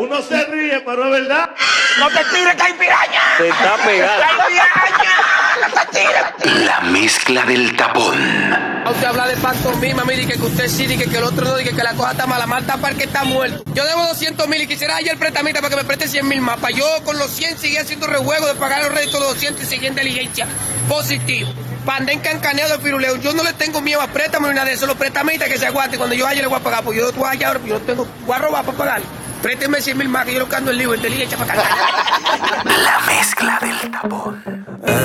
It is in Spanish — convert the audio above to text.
Uno se ríe, pero es verdad. ¡No te tires, que hay piraña! Se está pegando. ¡Hay piraña! ¡No te tires! La mezcla del tapón. Usted habla de pantomima, mire que usted sí, que el otro no, que la cosa está mala, mal tapar que está muerto. Yo debo 200,000 y quisiera ayer prestamita para que me preste 100,000 más. Para yo con los 100 seguir haciendo rejuego de pagar los restos de 200 y seguir en diligencia. Positivo. Panden cancaneo de firuleo. Yo no le tengo miedo a préstamo ni nada de eso. Los prestamistas que se aguanten. Cuando yo vaya le voy a pagar. Pues yo voy allá ahora, pues yo no tengo. Voy a robar para pagar. Présteme 100,000 más que yo lo cando el libro en diligencia para cargar. La mezcla del tapón.